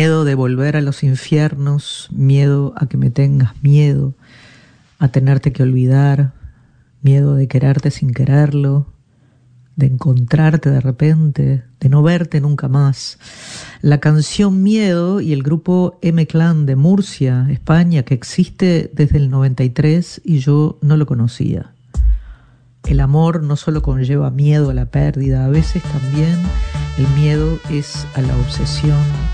Miedo de volver a los infiernos, miedo a que me tengas miedo, a tenerte que olvidar, miedo de quererte sin quererlo, de encontrarte de repente, de no verte nunca más. La canción Miedo y el grupo M-Clan de Murcia, España, que existe desde el 93 y yo no lo conocía. El amor no solo conlleva miedo a la pérdida, a veces también el miedo es a la obsesión